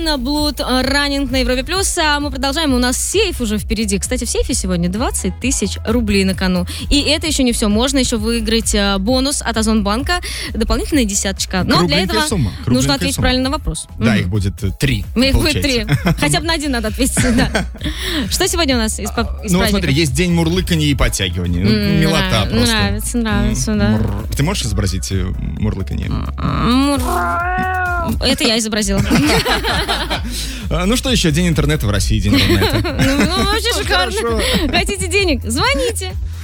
На Blood Running на Европе Плюс. А мы продолжаем. У нас сейф уже впереди. Кстати, в сейфе сегодня 20 тысяч рублей на кону. И это еще не все. Можно еще выиграть бонус от Озонбанка. Дополнительная десяточка. Но для этого нужно ответить правильно на вопрос. Да, их будет 3. Их будет 3. Хотя бы на один надо ответить. Что сегодня у нас из праздников? Ну, смотри, есть день мурлыканья и подтягивания. Милота просто. Нравится, да. Ты можешь изобразить мурлыканье? Это я изобразила. Ну что еще? День интернета в России, день интернета. Ну, вообще шикарно. Хотите денег? Звоните.